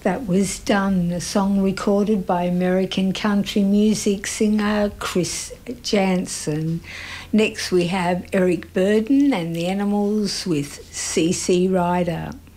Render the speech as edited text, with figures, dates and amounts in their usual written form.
That was Done, a song recorded by American country music singer Chris Janson. Next we have Eric Burdon and the Animals with CC Rider.